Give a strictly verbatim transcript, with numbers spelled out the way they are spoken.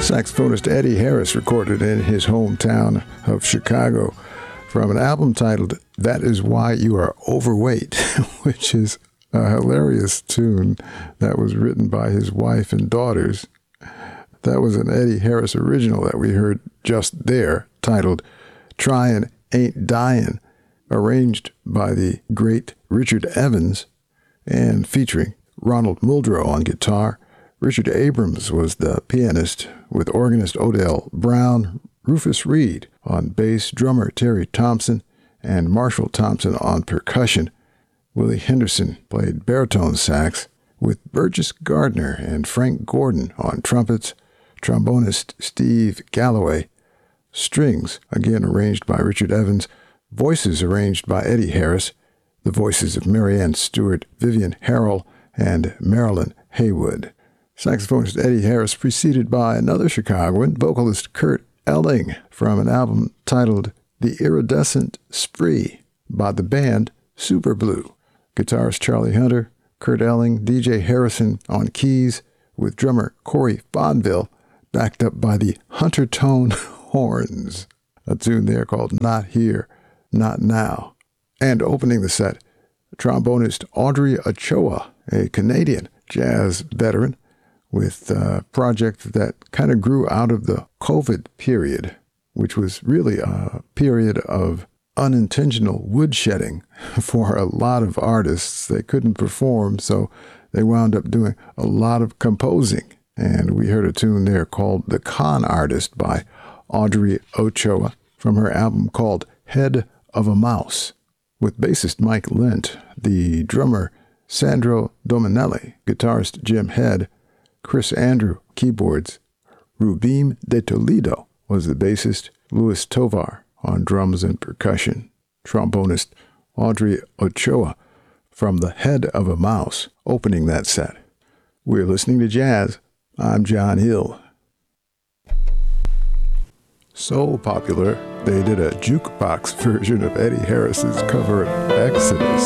Saxophonist Eddie Harris recorded in his hometown of Chicago from an album titled That Is Why You Are Overweight, which is a hilarious tune that was written by his wife and daughters. That was an Eddie Harris original that we heard just there, titled Tryin' Ain't Dyin', arranged by the great Richard Evans and featuring Ronald Muldrow on guitar. Richard Abrams was the pianist, with organist Odell Brown, Rufus Reed on bass, drummer Terry Thompson, and Marshall Thompson on percussion. Willie Henderson played baritone sax, with Burgess Gardner and Frank Gordon on trumpets, trombonist Steve Galloway, strings, again arranged by Richard Evans, voices arranged by Eddie Harris, the voices of Marianne Stewart, Vivian Harrell, and Marilyn Haywood. Saxophonist Eddie Harris preceded by another Chicagoan, vocalist Kurt Elling, from an album titled The Iridescent Spree by the band Super Blue. Guitarist Charlie Hunter, Kurt Elling, D J Harrison on keys, with drummer Corey Fodville, backed up by the Hunter Tone horns. A tune there called Not Here, Not Now. And opening the set, trombonist Audrey Ochoa, a Canadian jazz veteran, with a project that kind of grew out of the COVID period, which was really a period of unintentional woodshedding for a lot of artists. They couldn't perform, so they wound up doing a lot of composing. And we heard a tune there called The Con Artist by Audrey Ochoa from her album called Head of a Mouse, with bassist Mike Lent, the drummer Sandro Dominelli, guitarist Jim Head, Chris Andrew, keyboards. Rubim de Toledo was the bassist, Louis Tovar on drums and percussion. Trombonist Audrey Ochoa from The Head of a Mouse, opening that set. We're listening to jazz. I'm John Hill. So popular, they did a jukebox version of Eddie Harris's cover of Exodus.